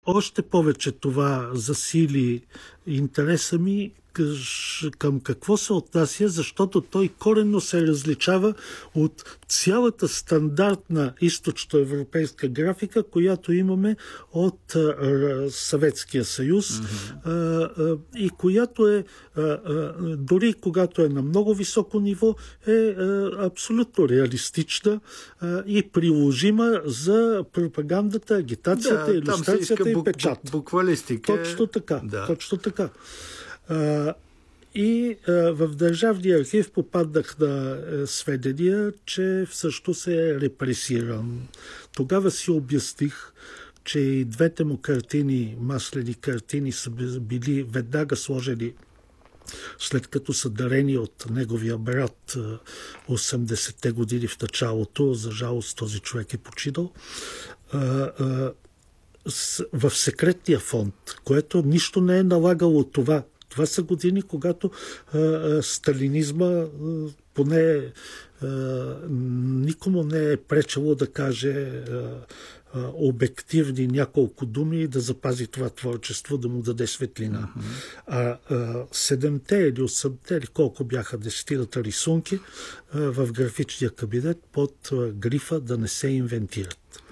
още повече това засили интереса ми към какво се отнася, защото той коренно се различава от цялата стандартна източноевропейска графика, която имаме от Съветския съюз и която е дори когато е на много високо ниво, е абсолютно реалистична и приложима за пропагандата, агитацията, илюстрацията и печат. Буквалистика. Точно така. Да. Точно така. И в Държавния архив попаднах на сведения, че всъщност е репресиран. Тогава си обясних, че и двете му картини, маслени картини, са били веднага сложени, след като са дарени от неговия брат 80-те години в началото. За жалост този човек е починал. В секретния фонд, което нищо не е налагало това. Това са години, когато сталинизма поне никому не е пречело да каже обективни няколко думи и да запази това творчество, да му даде светлина. А 7-те или 8-те или колко бяха 10-та рисунки в графичния кабинет под грифа да не се инвентират.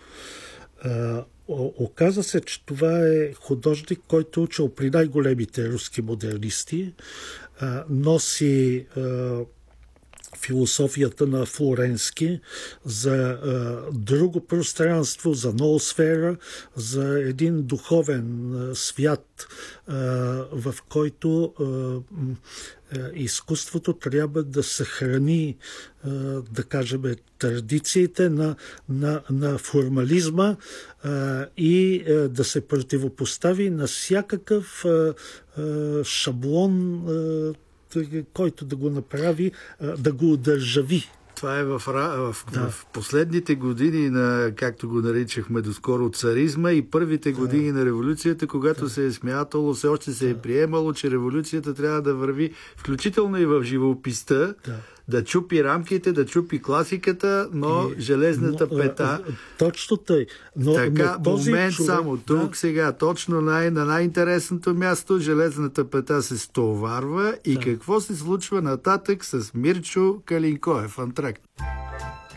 Оказа се, че това е художник, който учил при най-големите руски модернисти, носи философията на Флоренски за друго пространство, за ноосфера, за един духовен свят, в който изкуството трябва да съхрани, да кажем, традициите на формализма и да се противопостави на всякакъв шаблон, който да го направи, да го удържави. Това е в последните години на, както го наричахме доскоро, царизма и първите години на революцията, когато се е смятало, все още се е приемало, че революцията трябва да върви, включително и в живописта, да чупи рамките, да чупи класиката, но железната пета... Точно тъй. Така, момент човек, само тук сега, точно на най-интересното място, железната пета се стоварва и какво се случва нататък с Мирчо Калинкоев, Антракт.